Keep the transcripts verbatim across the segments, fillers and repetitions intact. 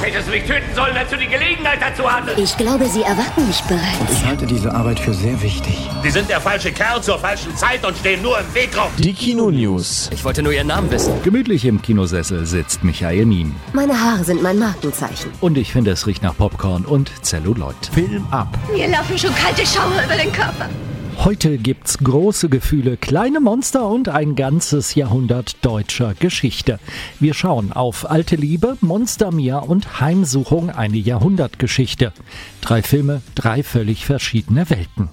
Hättest du mich töten sollen, als du die Gelegenheit dazu hattest. Ich glaube, Sie erwarten mich bereits. Und ich halte diese Arbeit für sehr wichtig. Sie sind der falsche Kerl zur falschen Zeit und stehen nur im Weg rum. Die Kino-News. Ich wollte nur Ihren Namen wissen. Gemütlich im Kinosessel sitzt Michael Mien. Meine Haare sind mein Markenzeichen. Und ich finde, es riecht nach Popcorn und Zelluloid. Film ab. Mir laufen schon kalte Schauer über den Körper. Heute gibt's große Gefühle, kleine Monster und ein ganzes Jahrhundert deutscher Geschichte. Wir schauen auf Alte Liebe, Monster Mia und Heimsuchung, eine Jahrhundertgeschichte. Drei Filme, drei völlig verschiedene Welten.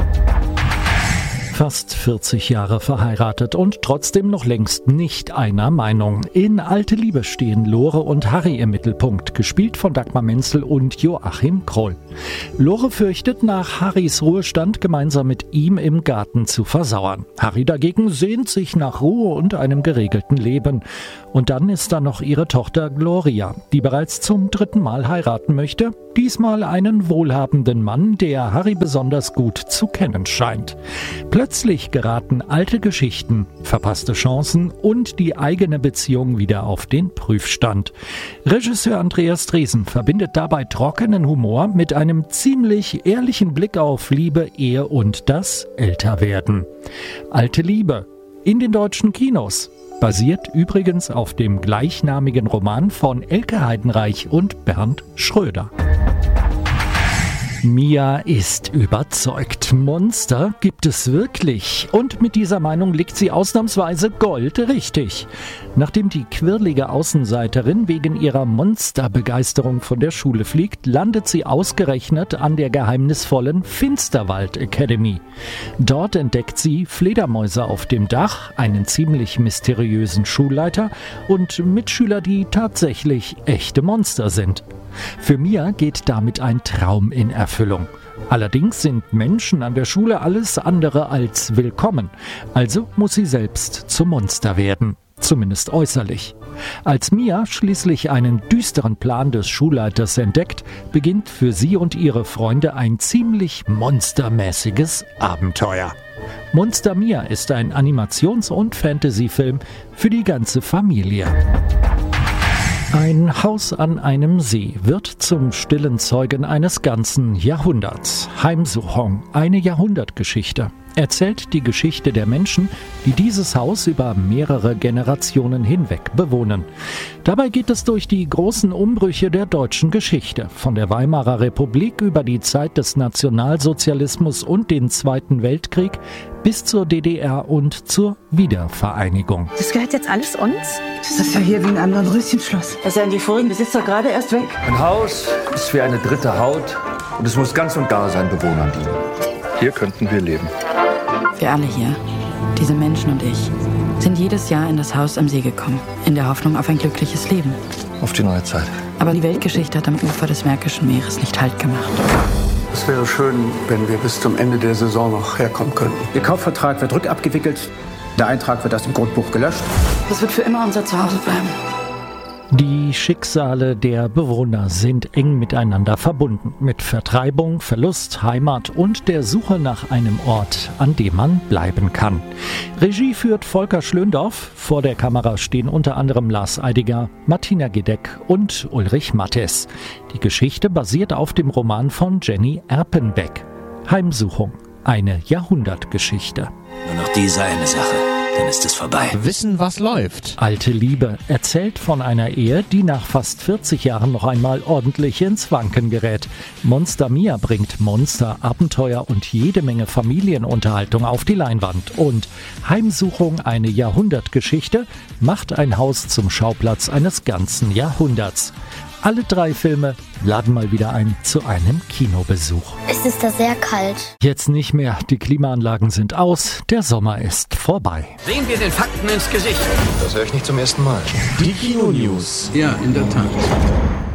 Fast vierzig Jahre verheiratet und trotzdem noch längst nicht einer Meinung. In Alte Liebe stehen Lore und Harry im Mittelpunkt, gespielt von Dagmar Menzel und Joachim Kroll. Lore fürchtet, nach Harrys Ruhestand gemeinsam mit ihm im Garten zu versauern. Harry dagegen sehnt sich nach Ruhe und einem geregelten Leben. Und dann ist da noch ihre Tochter Gloria, die bereits zum dritten Mal heiraten möchte. Diesmal einen wohlhabenden Mann, der Harry besonders gut zu kennen scheint. Plötzlich geraten alte Geschichten, verpasste Chancen und die eigene Beziehung wieder auf den Prüfstand. Regisseur Andreas Dresen verbindet dabei trockenen Humor mit einem ziemlich ehrlichen Blick auf Liebe, Ehe und das Älterwerden. Alte Liebe in den deutschen Kinos. Basiert übrigens auf dem gleichnamigen Roman von Elke Heidenreich und Bernd Schröder. Mia ist überzeugt. Monster gibt es wirklich. Und mit dieser Meinung liegt sie ausnahmsweise goldrichtig. Nachdem die quirlige Außenseiterin wegen ihrer Monsterbegeisterung von der Schule fliegt, landet sie ausgerechnet an der geheimnisvollen Finsterwald Academy. Dort entdeckt sie Fledermäuse auf dem Dach, einen ziemlich mysteriösen Schulleiter und Mitschüler, die tatsächlich echte Monster sind. Für Mia geht damit ein Traum in Erfüllung. Allerdings sind Menschen an der Schule alles andere als willkommen. Also muss sie selbst zum Monster werden. Zumindest äußerlich. Als Mia schließlich einen düsteren Plan des Schulleiters entdeckt, beginnt für sie und ihre Freunde ein ziemlich monstermäßiges Abenteuer. Monster Mia ist ein Animations- und Fantasyfilm für die ganze Familie. Ein Haus an einem See wird zum stillen Zeugen eines ganzen Jahrhunderts. Heimsuchung, eine Jahrhundertgeschichte, erzählt die Geschichte der Menschen, die dieses Haus über mehrere Generationen hinweg bewohnen. Dabei geht es durch die großen Umbrüche der deutschen Geschichte, von der Weimarer Republik über die Zeit des Nationalsozialismus und den Zweiten Weltkrieg bis zur D D R und zur Wiedervereinigung. Das gehört jetzt alles uns? Das ist ja hier wie in einem Dornröschenschloss. Da seien die vorigen Besitzer gerade erst weg. Ein Haus ist wie eine dritte Haut und es muss ganz und gar seinen Bewohnern dienen. Hier könnten wir leben. Wir alle hier, diese Menschen und ich, sind jedes Jahr in das Haus am See gekommen, in der Hoffnung auf ein glückliches Leben. Auf die neue Zeit. Aber die Weltgeschichte hat am Ufer des Märkischen Meeres nicht Halt gemacht. Es wäre schön, wenn wir bis zum Ende der Saison noch herkommen könnten. Der Kaufvertrag wird rückabgewickelt, der Eintrag wird aus dem Grundbuch gelöscht. Das wird für immer unser Zuhause bleiben. Die Schicksale der Bewohner sind eng miteinander verbunden, mit Vertreibung, Verlust, Heimat und der Suche nach einem Ort, an dem man bleiben kann. Regie führt Volker Schlöndorff, vor der Kamera stehen unter anderem Lars Eidinger, Martina Gedeck und Ulrich Mattes. Die Geschichte basiert auf dem Roman von Jenny Erpenbeck. Heimsuchung, eine Jahrhundertgeschichte. Nur noch diese eine Sache. Dann ist es vorbei. Wissen, was läuft. Alte Liebe erzählt von einer Ehe, die nach fast vierzig Jahren noch einmal ordentlich ins Wanken gerät. Monster Mia bringt Monster, Abenteuer und jede Menge Familienunterhaltung auf die Leinwand. Und Heimsuchung, eine Jahrhundertgeschichte, macht ein Haus zum Schauplatz eines ganzen Jahrhunderts. Alle drei Filme laden mal wieder ein zu einem Kinobesuch. Es ist da sehr kalt. Jetzt nicht mehr, die Klimaanlagen sind aus, der Sommer ist vorbei. Sehen wir den Fakten ins Gesicht. Das höre ich nicht zum ersten Mal. Die Kino-News. Ja, in der Tat.